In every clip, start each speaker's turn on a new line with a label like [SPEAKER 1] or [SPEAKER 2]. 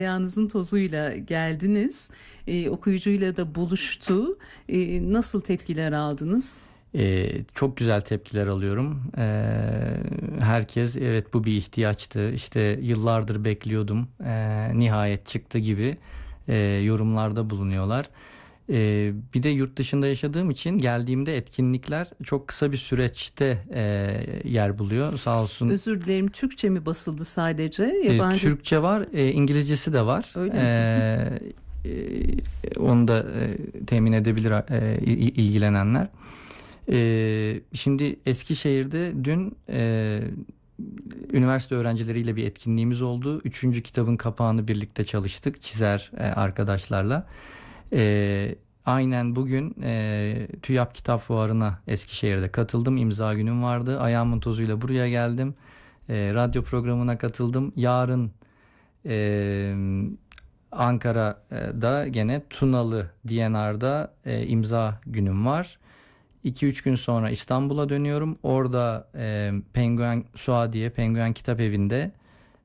[SPEAKER 1] Ayağınızın tozuyla geldiniz. Okuyucuyla da buluştu. Nasıl tepkiler aldınız?
[SPEAKER 2] Çok güzel tepkiler alıyorum. Herkes evet bu bir ihtiyaçtı. İşte yıllardır bekliyordum. Nihayet çıktı gibi yorumlarda bulunuyorlar. Bir de yurt dışında yaşadığım için geldiğimde etkinlikler çok kısa bir süreçte yer buluyor. Sağ olsun.
[SPEAKER 1] Özür dilerim, Türkçe mi basıldı sadece? Yabancı...
[SPEAKER 2] Türkçe var, İngilizcesi de var.
[SPEAKER 1] Öyle mi?
[SPEAKER 2] Onu da temin edebilir ilgilenenler. Şimdi Eskişehir'de dün üniversite öğrencileriyle bir etkinliğimiz oldu. 3. kitabın kapağını birlikte çalıştık çizer arkadaşlarla. Aynen bugün TÜYAP Kitap Fuarı'na Eskişehir'de katıldım. İmza günüm vardı. Ayağımın tozuyla buraya geldim. Radyo programına katıldım. Yarın Ankara'da gene Tunalı DNR'da imza günüm var. 2-3 gün sonra İstanbul'a dönüyorum. Orada Penguen Suadiye Penguen Kitap Evi'nde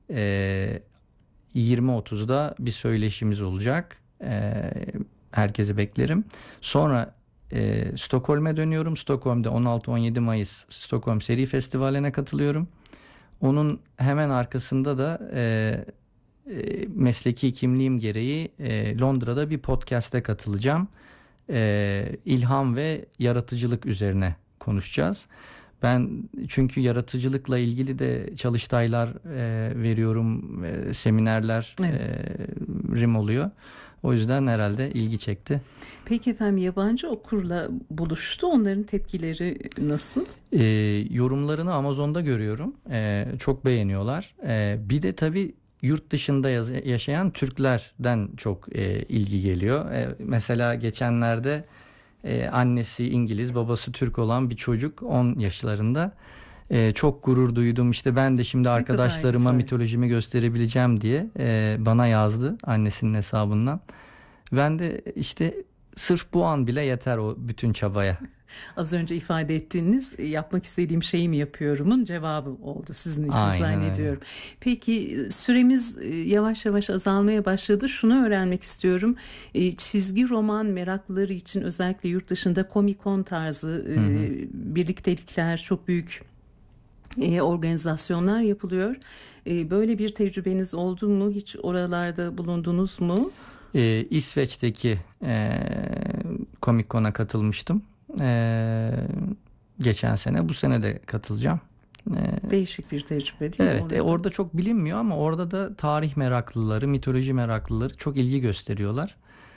[SPEAKER 2] 20.30'da bir söyleşimiz olacak. Herkesi beklerim. Sonra Stockholm'e dönüyorum. Stockholm'de 16-17 Mayıs Stockholm Seri Festivali'ne katılıyorum. Onun hemen arkasında da mesleki kimliğim gereği Londra'da bir podcast'e katılacağım. İlham ve yaratıcılık üzerine konuşacağız. Ben çünkü yaratıcılıkla ilgili de çalıştaylar veriyorum, seminerler rim oluyor. O yüzden herhalde ilgi çekti.
[SPEAKER 1] Peki efendim, yabancı okurla buluştu. Onların tepkileri nasıl?
[SPEAKER 2] Yorumlarını Amazon'da görüyorum. Çok beğeniyorlar. Bir de tabii yurt dışında yaşayan Türklerden çok ilgi geliyor. Mesela geçenlerde annesi İngiliz, babası Türk olan bir çocuk 10 yaşlarında. Çok gurur duydum. İşte ben de şimdi arkadaşlarıma mitolojimi gösterebileceğim diye bana yazdı annesinin hesabından. Ben de işte sırf bu an bile yeter o bütün çabaya.
[SPEAKER 1] Az önce ifade ettiğiniz yapmak istediğim şeyi mi yapıyorumun cevabı oldu sizin için. Aynen zannediyorum. Öyle. Peki süremiz yavaş yavaş azalmaya başladı. Şunu öğrenmek istiyorum. Çizgi roman meraklıları için özellikle yurt dışında Comic-Con tarzı birliktelikler, çok büyük organizasyonlar yapılıyor. Böyle bir tecrübeniz oldu mu? Hiç oralarda bulundunuz mu?
[SPEAKER 2] İsveç'teki Comic-Con'a katılmıştım. Geçen sene, bu sene de katılacağım.
[SPEAKER 1] Değişik bir tecrübe değil mi?
[SPEAKER 2] Evet, orada çok bilinmiyor ama orada da tarih meraklıları, mitoloji meraklıları çok ilgi gösteriyorlar.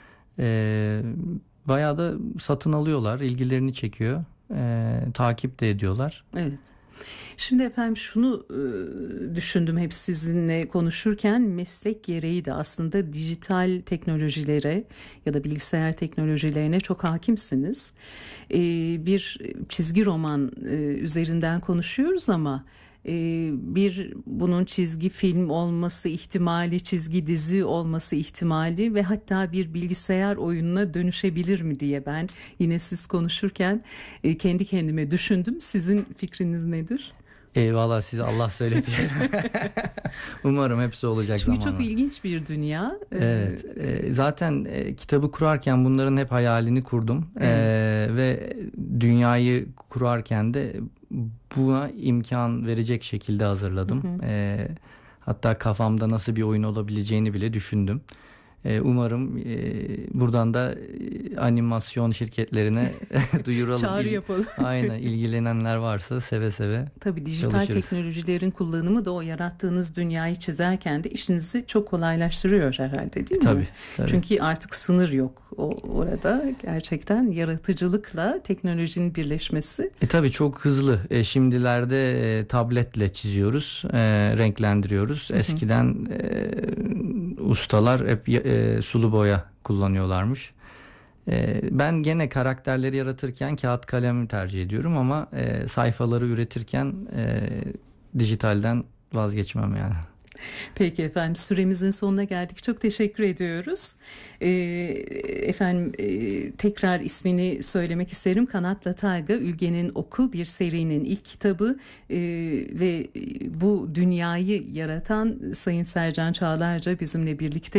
[SPEAKER 2] Bayağı da satın alıyorlar, ilgilerini çekiyor, takip de ediyorlar.
[SPEAKER 1] Evet. Şimdi efendim şunu düşündüm hep sizinle konuşurken, meslek gereği de aslında dijital teknolojilere ya da bilgisayar teknolojilerine çok hakimsiniz. Bir çizgi roman üzerinden konuşuyoruz ama bir bunun çizgi film olması ihtimali, çizgi dizi olması ihtimali ve hatta bir bilgisayar oyununa dönüşebilir mi diye ben yine siz konuşurken kendi kendime düşündüm. Sizin fikriniz nedir?
[SPEAKER 2] Eyvallah, size Allah söyledi. Umarım hepsi olacak zamanla.
[SPEAKER 1] Çünkü çok ilginç bir dünya.
[SPEAKER 2] Evet. Zaten kitabı kurarken bunların hep hayalini kurdum. Ve dünyayı kurarken de buna imkan verecek şekilde hazırladım. Hatta kafamda nasıl bir oyun olabileceğini bile düşündüm. Umarım buradan da animasyon şirketlerine duyuralım.
[SPEAKER 1] Çağrı yapalım.
[SPEAKER 2] Aynen, ilgilenenler varsa seve seve
[SPEAKER 1] Tabii dijital
[SPEAKER 2] çalışırız.
[SPEAKER 1] Teknolojilerin kullanımı da o yarattığınız dünyayı çizerken de işinizi çok kolaylaştırıyor herhalde, değil mi?
[SPEAKER 2] Tabii.
[SPEAKER 1] Çünkü artık sınır yok orada. Gerçekten yaratıcılıkla teknolojinin birleşmesi.
[SPEAKER 2] Tabii çok hızlı. Şimdilerde tabletle çiziyoruz, renklendiriyoruz. Eskiden ustalar hep sulu boya kullanıyorlarmış. Ben gene karakterleri yaratırken kağıt kalem tercih ediyorum ama sayfaları üretirken dijitalden vazgeçmem yani.
[SPEAKER 1] Peki efendim, süremizin sonuna geldik. Çok teşekkür ediyoruz. Efendim, tekrar ismini söylemek isterim. Kanatla Tayga, Ülge'nin Oku, bir serinin ilk kitabı ve bu dünyayı yaratan Sayın Sercan Çağlarca bizimle birlikte.